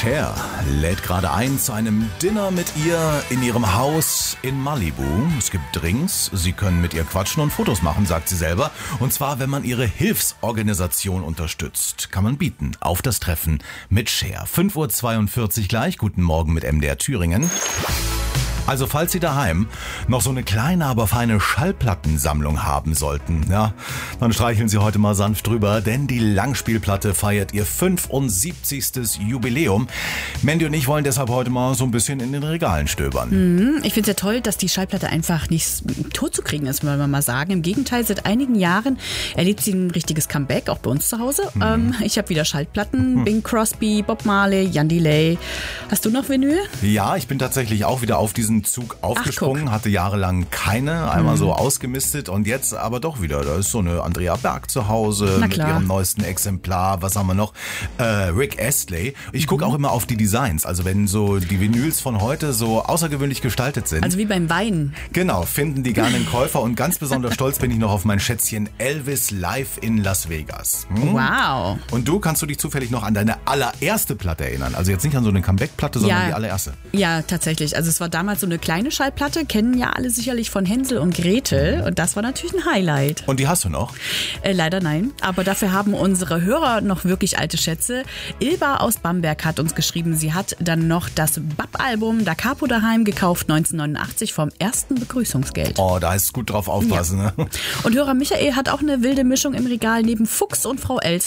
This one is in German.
Cher lädt gerade ein zu einem Dinner mit ihr in ihrem Haus in Malibu. Es gibt Drinks, sie können mit ihr quatschen und Fotos machen, sagt sie selber. Und zwar, wenn man ihre Hilfsorganisation unterstützt. Kann man bieten auf das Treffen mit Cher. 5:42 Uhr gleich. Guten Morgen mit MDR Thüringen. Also falls Sie daheim noch so eine kleine, aber feine Schallplattensammlung haben sollten, ja, dann streicheln Sie heute mal sanft drüber, denn die Langspielplatte feiert ihr 75. Jubiläum. Mandy und ich wollen deshalb heute mal so ein bisschen in den Regalen stöbern. Ich finde es ja toll, dass die Schallplatte einfach nicht tot zu kriegen ist, wollen wir mal sagen. Im Gegenteil, seit einigen Jahren erlebt sie ein richtiges Comeback, auch bei uns zu Hause. Ich habe wieder Schallplatten, Bing Crosby, Bob Marley, Jan Delay. Hast du noch Vinyl? Ja, ich bin tatsächlich auch wieder auf diesen Zug aufgesprungen, hatte jahrelang keine, einmal so ausgemistet und jetzt aber doch wieder. Da ist so eine Andrea Berg zu Hause mit ihrem neuesten Exemplar. Was haben wir noch? Rick Astley. Ich gucke auch immer auf die Designs, also wenn so die Vinyls von heute so außergewöhnlich gestaltet sind. Also wie beim Wein. Genau, finden die gerne einen Käufer und ganz besonders stolz bin ich noch auf mein Schätzchen Elvis live in Las Vegas. Wow. Und du, kannst du dich zufällig noch an deine allererste Platte erinnern? Also jetzt nicht an so eine Comeback-Platte, sondern die allererste. Ja, tatsächlich. Also es war damals so eine kleine Schallplatte, kennen ja alle sicherlich von Hänsel und Gretel und das war natürlich ein Highlight. Und die hast du noch? Leider nein, aber dafür haben unsere Hörer noch wirklich alte Schätze. Ilba aus Bamberg hat uns geschrieben, sie hat dann noch das BAP-Album Da Capo daheim gekauft, 1989 vom ersten Begrüßungsgeld. Oh, da ist gut drauf aufpassen. Ja. Ne? Und Hörer Michael hat auch eine wilde Mischung im Regal neben Fuchs und Frau Elster.